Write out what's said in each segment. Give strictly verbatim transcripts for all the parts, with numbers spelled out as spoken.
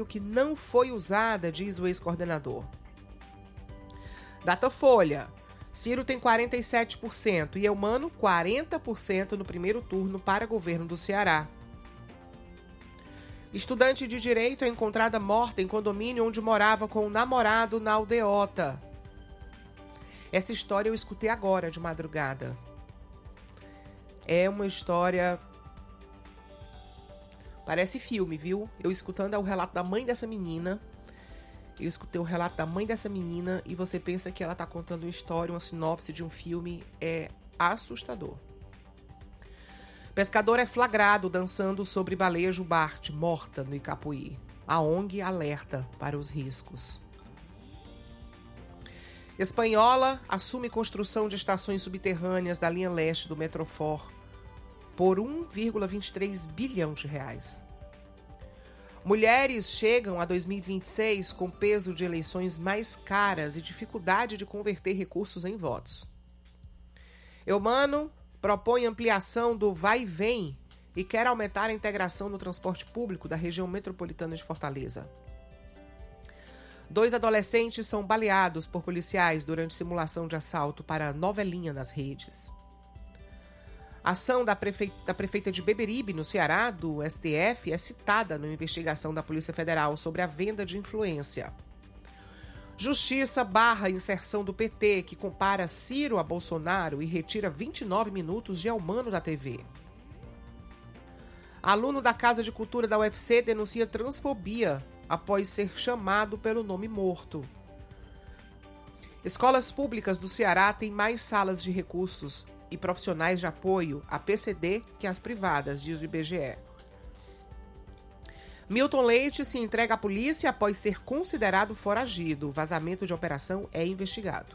que não foi usada, diz o ex-coordenador. Datafolha. Ciro tem quarenta e sete por cento e Eumano quarenta por cento no primeiro turno para governo do Ceará. Estudante de direito é encontrada morta em condomínio onde morava com o namorado na aldeota. Essa história eu escutei agora de madrugada. É uma história... Parece filme, viu? Eu escutando o relato da mãe dessa menina. Eu escutei o relato da mãe dessa menina e você pensa que ela está contando uma história, uma sinopse de um filme. É assustador. Pescador é flagrado dançando sobre baleia jubarte, morta no Icapuí. A O N G alerta para os riscos. Espanhola assume construção de estações subterrâneas da linha leste do Metrofor por um vírgula vinte e três bilhão de reais. Mulheres chegam a dois mil e vinte e seis com peso de eleições mais caras e dificuldade de converter recursos em votos. Eumano propõe ampliação do vai e vem e quer aumentar a integração no transporte público da região metropolitana de Fortaleza. Dois adolescentes são baleados por policiais durante simulação de assalto para novelinha nas redes. A ação da, prefe... da prefeita de Beberibe, no Ceará, do S T F, é citada na investigação da Polícia Federal sobre a venda de influência. Justiça barra inserção do P T, que compara Ciro a Bolsonaro e retira vinte e nove minutos de Eumano da T V. Aluno da Casa de Cultura da U F C denuncia transfobia após ser chamado pelo nome morto. Escolas públicas do Ceará têm mais salas de recursos e profissionais de apoio à P C D que as privadas, diz o I B G E. Milton Leite se entrega à polícia após ser considerado foragido. O vazamento de operação é investigado.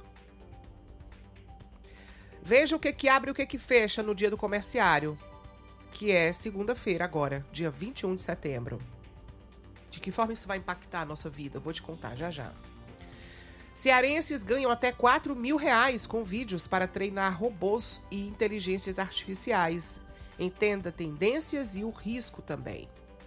Veja o que que abre e o que que fecha no dia do comerciário, que é segunda-feira agora, dia vinte e um de setembro. De que forma isso vai impactar a nossa vida? Eu vou te contar já já. Cearenses ganham até quatro mil reais com vídeos para treinar robôs e inteligências artificiais. Entenda tendências e o risco também.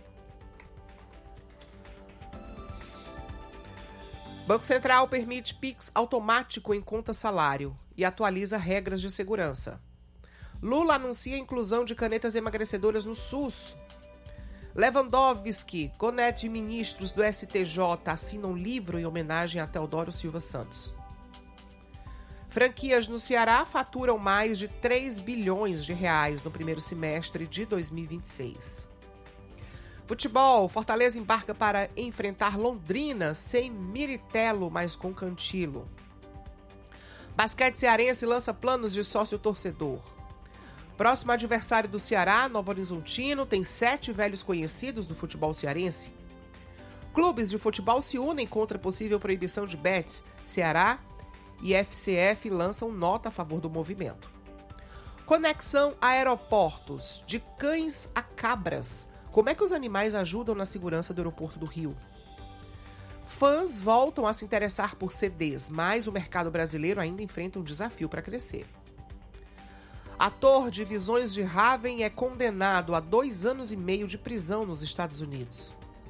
Banco Central permite Pix automático em conta salário e atualiza regras de segurança. Lula anuncia a inclusão de canetas emagrecedoras no SUS. Lewandowski, conete ministros do S T J assinam livro em homenagem a Teodoro Silva Santos. Franquias no Ceará faturam mais de três bilhões de reais no primeiro semestre de dois mil e vinte e seis. Futebol, Fortaleza embarca para enfrentar Londrina sem Miritelo, mas com Cantilo. Basquete cearense lança planos de sócio-torcedor. Próximo adversário do Ceará, Novo Horizontino, tem sete velhos conhecidos do futebol cearense. Clubes de futebol se unem contra possível proibição de bets. Ceará e F C F lançam nota a favor do movimento. Conexão aeroportos, de cães a cabras. Como é que os animais ajudam na segurança do aeroporto do Rio? Fãs voltam a se interessar por C Ds, mas o mercado brasileiro ainda enfrenta um desafio para crescer. Ator de Visões de Raven é condenado a dois anos e meio de prisão nos Estados Unidos.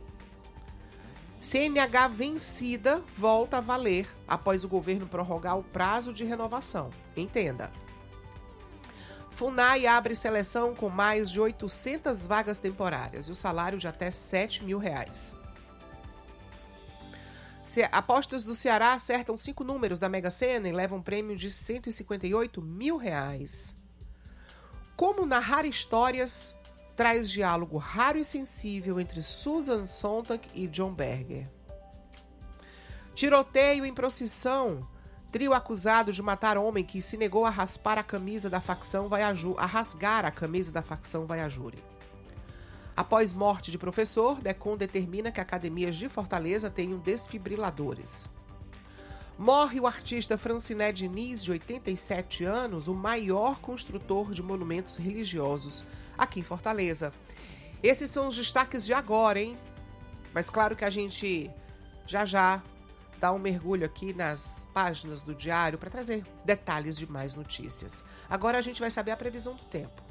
C N H vencida volta a valer após o governo prorrogar o prazo de renovação. Entenda. FUNAI abre seleção com mais de oitocentas vagas temporárias e o salário de até sete mil reais. Apostas do Ceará acertam cinco números da Mega Sena e levam um prêmio de cento e cinquenta e oito mil reais. Como narrar histórias traz diálogo raro e sensível entre Susan Sontag e John Berger. Tiroteio em procissão. Trio acusado de matar homem que se negou a raspar a camisa da facção vai a, ju- a rasgar a camisa da facção vai a júri. Após morte de professor, DECOM determina que academias de Fortaleza tenham desfibriladores. Morre o artista Franciné Diniz, de oitenta e sete anos, o maior construtor de monumentos religiosos aqui em Fortaleza. Esses são os destaques de agora, hein? Mas claro que a gente já já dá um mergulho aqui nas páginas do diário para trazer detalhes de mais notícias. Agora a gente vai saber a previsão do tempo.